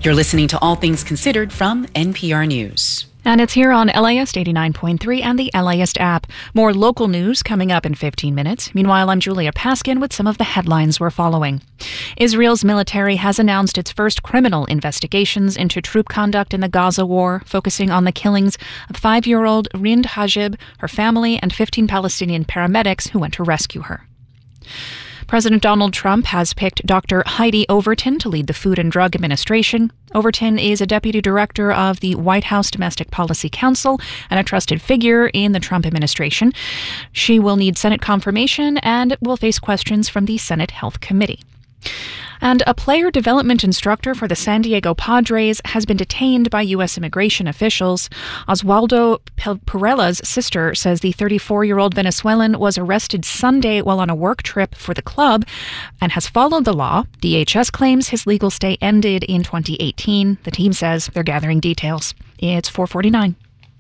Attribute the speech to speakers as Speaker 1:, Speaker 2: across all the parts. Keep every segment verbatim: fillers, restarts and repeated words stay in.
Speaker 1: You're listening to All Things Considered from N P R News.
Speaker 2: And it's here on L A S eighty-nine point three and the L A S app. More local news coming up in fifteen minutes. Meanwhile, I'm Julia Paskin with some of the headlines we're following. Israel's military has announced its first criminal investigations into troop conduct in the Gaza war, focusing on the killings of five-year-old Rind Hajib, her family, and fifteen Palestinian paramedics who went to rescue her. President Donald Trump has picked Doctor Heidi Overton to lead the Food and Drug Administration. Overton is a deputy director of the White House Domestic Policy Council and a trusted figure in the Trump administration. She will need Senate confirmation and will face questions from the Senate Health Committee. And a player development instructor for the San Diego Padres has been detained by U S immigration officials. Oswaldo Perella's sister says the thirty-four-year-old Venezuelan was arrested Sunday while on a work trip for the club and has followed the law. D H S claims his legal stay ended in twenty eighteen. The team says they're gathering details. It's four forty-nine.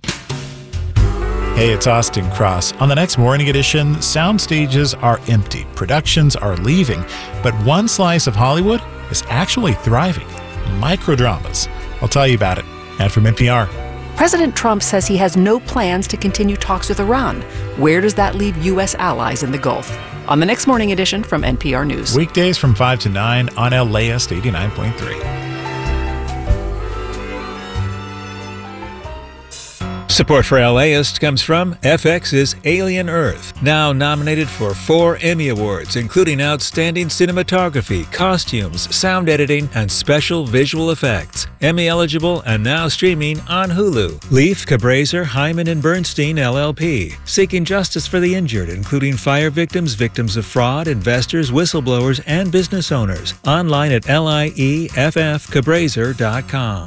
Speaker 3: Hey, it's Austin Cross. On the next Morning Edition, sound stages are empty, productions are leaving, but one slice of Hollywood is actually thriving. Microdramas. I'll tell you about it. And from N P R.
Speaker 4: President Trump says he has no plans to continue talks with Iran. Where does that leave U S allies in the Gulf? On the next Morning Edition from N P R News.
Speaker 3: Weekdays from five to nine on L A S eighty-nine point three.
Speaker 5: Support for LAist comes from F X's Alien Earth, now nominated for four Emmy Awards, including Outstanding Cinematography, Costumes, Sound Editing, and Special Visual Effects. Emmy eligible and now streaming on Hulu. Leaf, Cabraser, Hyman and Bernstein, L L P, seeking justice for the injured, including fire victims, victims of fraud, investors, whistleblowers, and business owners. Online at L I E F F Cabraser dot com.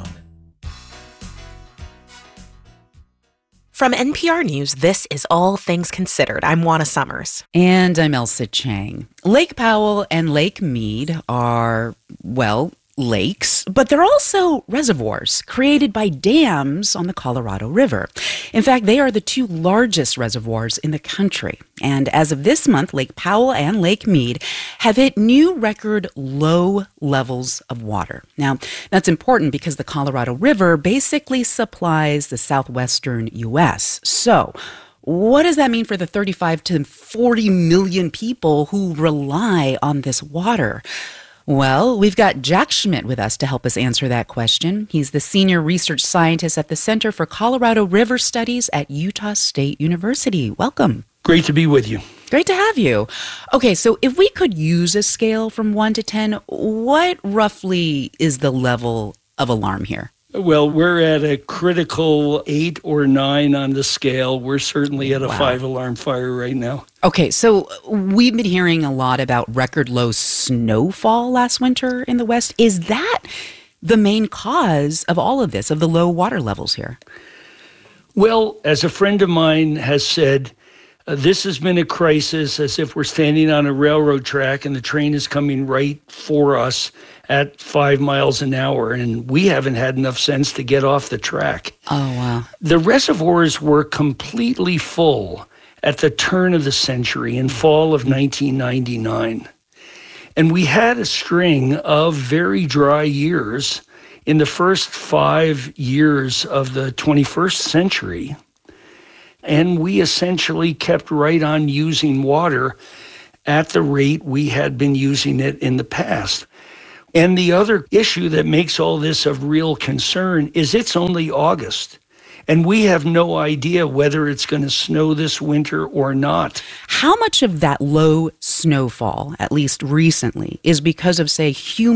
Speaker 6: From N P R News, this is All Things Considered. I'm Juana Summers.
Speaker 1: And I'm Elsa Chang. Lake Powell and Lake Mead are, well, lakes, but they're also reservoirs created by dams on the Colorado River. In fact, they are the two largest reservoirs in the country. And as of this month, Lake Powell and Lake Mead have hit new record low levels of water. Now, that's important because the Colorado River basically supplies the southwestern U S. So, what does that mean for the thirty-five to forty million people who rely on this water? Well, we've got Jack Schmidt with us to help us answer that question. He's the senior research scientist at the Center for Colorado River Studies at Utah State University. Welcome.
Speaker 7: Great to be with you.
Speaker 1: Great to have you. Okay, so if we could use a scale from one to ten, what roughly is the level of alarm here?
Speaker 7: Well, we're at a critical eight or nine on the scale. We're certainly at a
Speaker 1: Wow.
Speaker 7: five-alarm fire right now.
Speaker 1: Okay, so we've been hearing a lot about record low snowfall last winter in the West. Is that the main cause of all of this, of the low water levels here?
Speaker 7: Well, as a friend of mine has said, uh, this has been a crisis as if we're standing on a railroad track and the train is coming right for us at five miles an hour, and we haven't had enough sense to get off the track.
Speaker 1: Oh, wow.
Speaker 7: The reservoirs were completely full at the turn of the century in fall of nineteen ninety-nine. And we had a string of very dry years in the first five years of the twenty-first century. And we essentially kept right on using water at the rate we had been using it in the past. And the other issue that makes all this of real concern is it's only August, and we have no idea whether it's going to snow this winter or not.
Speaker 1: How much of that low snowfall, at least recently, is because of, say, human